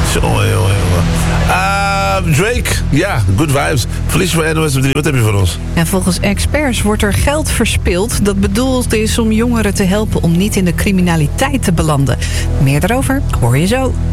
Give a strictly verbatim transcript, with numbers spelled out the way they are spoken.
Jongen, jongen, jongen. Uh, Drake, ja, good vibes. Verlies van N O S op drie. Wat heb je voor ons? En volgens experts wordt er geld verspild dat bedoeld is om jongeren te helpen om niet in de criminaliteit te belanden. Meer daarover hoor je zo.